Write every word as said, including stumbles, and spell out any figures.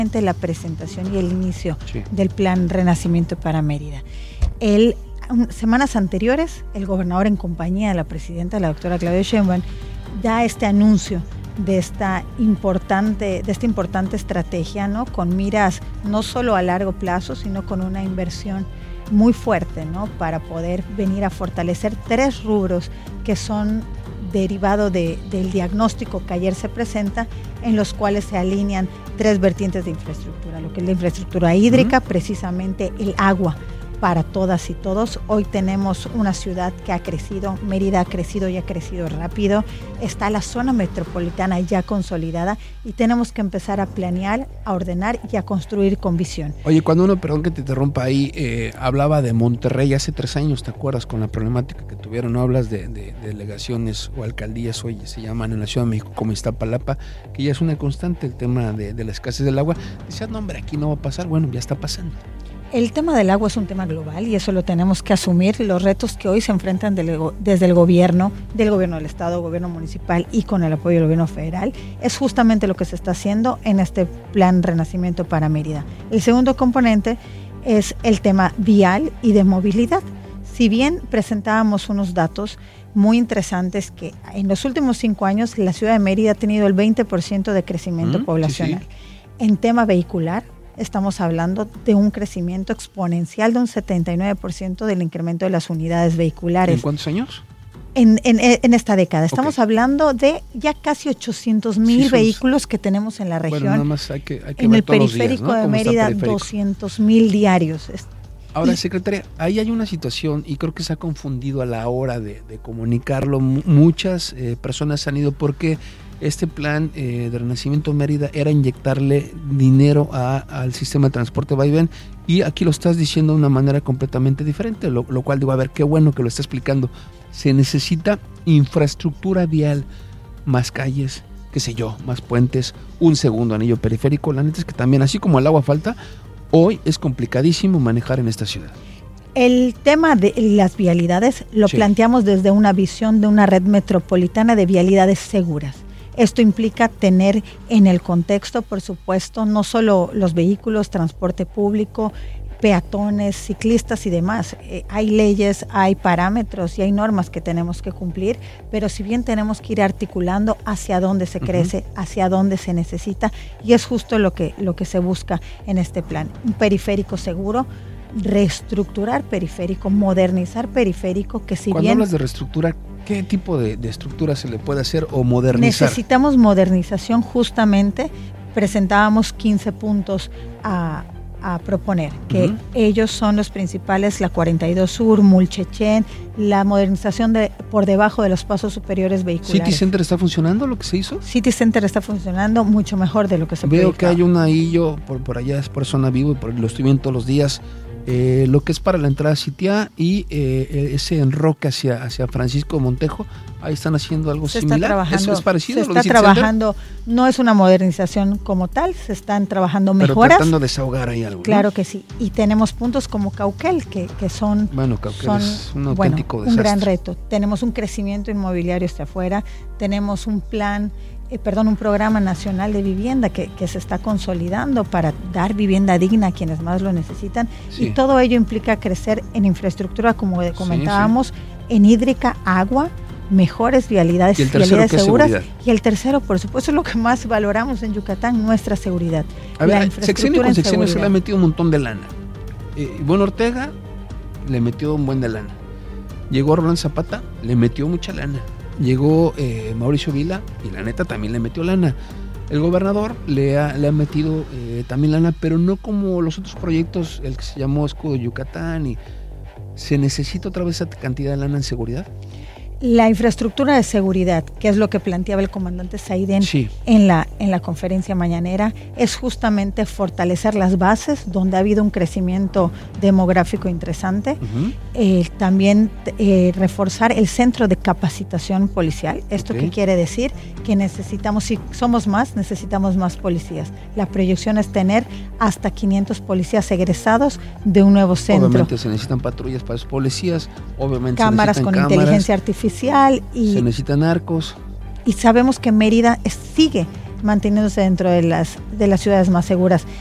la presentación y el inicio sí. del plan Renacimiento para Mérida. El, un, semanas anteriores, el gobernador, en compañía de la presidenta, la doctora Claudia Sheinbaum, da este anuncio de esta importante, de esta importante estrategia, ¿no? Con miras no solo a largo plazo, sino con una inversión muy fuerte, ¿no? Para poder venir a fortalecer tres rubros que son derivado de, del diagnóstico que ayer se presenta, en los cuales se alinean tres vertientes de infraestructura, lo que es la infraestructura hídrica, uh-huh. precisamente el agua para todas y todos. Hoy tenemos una ciudad que ha crecido, Mérida ha crecido y ha crecido rápido, está la zona metropolitana ya consolidada y tenemos que empezar a planear, a ordenar y a construir con visión. Oye, cuando uno, perdón que te interrumpa ahí, eh, hablaba de Monterrey hace tres años, ¿te acuerdas? Con la problemática que tuvieron, no hablas de, de, de delegaciones o alcaldías, hoy se llaman en la Ciudad de México como Iztapalapa, que ya es una constante el tema de, de la escasez del agua. Decías, no hombre, aquí no va a pasar, bueno, ya está pasando. El tema del agua es un tema global y eso lo tenemos que asumir. Los retos que hoy se enfrentan del, desde el gobierno, del gobierno del estado, gobierno municipal y con el apoyo del gobierno federal, es justamente lo que se está haciendo en este plan Renacimiento para Mérida. El segundo componente es el tema vial y de movilidad. Si bien presentábamos unos datos muy interesantes que en los últimos cinco años la ciudad de Mérida ha tenido el veinte por ciento de crecimiento mm, poblacional. Sí, sí. En tema vehicular, estamos hablando de un crecimiento exponencial de un setenta y nueve por ciento del incremento de las unidades vehiculares. ¿En cuántos años? En, en, en esta década. Estamos okay. hablando de ya casi ochocientos mil sí, vehículos que tenemos en la región. Bueno, nada más hay que, hay que en ver el todos periférico los días, ¿no? de Mérida, doscientos mil diarios. Ahora, secretaria, ahí hay una situación y creo que se ha confundido a la hora de, de comunicarlo. M- muchas eh, personas han ido porque este plan eh, de Renacimiento Mérida era inyectarle dinero a, al sistema de transporte vaivén y aquí lo estás diciendo de una manera completamente diferente, lo, lo cual digo, a ver, qué bueno que lo está explicando. Se necesita infraestructura vial, más calles, qué sé yo, más puentes, un segundo anillo periférico. La neta es que también, así como el agua falta, hoy es complicadísimo manejar en esta ciudad. El tema de las vialidades lo sí. planteamos desde una visión de una red metropolitana de vialidades seguras. Esto implica tener en el contexto, por supuesto, no solo los vehículos, transporte público, peatones, ciclistas y demás. Eh, hay leyes, hay parámetros y hay normas que tenemos que cumplir, pero si bien tenemos que ir articulando hacia dónde se crece, uh-huh. hacia dónde se necesita, y es justo lo que, lo que se busca en este plan. Un periférico seguro, reestructurar periférico, modernizar periférico, que si Cuando bien... Cuando hablas de reestructurar, ¿qué tipo de, de estructura se le puede hacer o modernizar? Necesitamos modernización, justamente presentábamos quince puntos a, a proponer, que uh-huh. ellos son los principales, la cuarenta y dos Sur, Mulchechén, la modernización de por debajo de los pasos superiores vehiculares. ¿City Center está funcionando lo que se hizo? City Center está funcionando mucho mejor de lo que se Veo proyectaba. que hay una ahí, yo por, por allá es por zona vivo, por, lo estoy viendo todos los días. Eh, lo que es para la entrada a Sitia y eh, ese enroque hacia, hacia Francisco Montejo, ahí están haciendo algo se similar. Está trabajando, ¿Es, es parecido? Se está trabajando, no es una modernización como tal, se están trabajando mejoras. Pero tratando de desahogar ahí algo. Claro ¿no? que sí, y tenemos puntos como Cauquel, que, que son, bueno, Cauquel son es un auténtico bueno, desastre. Un gran reto. Tenemos un crecimiento inmobiliario hacia afuera, tenemos un plan... Eh, perdón, un programa nacional de vivienda que, que se está consolidando para dar vivienda digna a quienes más lo necesitan sí. y todo ello implica crecer en infraestructura, como comentábamos, sí, sí. en hídrica, agua, mejores vialidades, ¿Y el tercero, vialidades seguras seguridad? Y el tercero, por supuesto, es lo que más valoramos en Yucatán, nuestra seguridad. A ver, sexenio con sexenio se le ha metido un montón de lana. Eh, Ivonne Ortega le metió un buen de lana. Llegó Rolando Zapata, le metió mucha lana. Llegó eh, Mauricio Vila y la neta también le metió lana. El gobernador le ha, le ha metido eh, también lana, pero no como los otros proyectos, el que se llamó Escudo Yucatán. Y ¿se necesita otra vez esa cantidad de lana en seguridad? La infraestructura de seguridad, que es lo que planteaba el comandante Saiden sí. en la en la conferencia mañanera, es justamente fortalecer las bases donde ha habido un crecimiento demográfico interesante. Uh-huh. Eh, también eh, reforzar el centro de capacitación policial. ¿Esto okay. qué quiere decir? Que necesitamos, si somos más, necesitamos más policías. La proyección es tener hasta quinientos policías egresados de un nuevo centro. Obviamente se necesitan patrullas para los policías, obviamente cámaras se con cámaras. inteligencia artificial. Y, se necesitan arcos y sabemos que Mérida es, sigue manteniéndose dentro de las, de las ciudades más seguras.